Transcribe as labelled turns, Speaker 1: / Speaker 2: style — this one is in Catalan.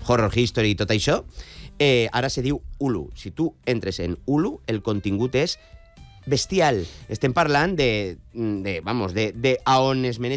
Speaker 1: Horror History i tot això, ara se diu Hulu. Si tu entres en Hulu, el contingut és bestial. Estem parlant de a on es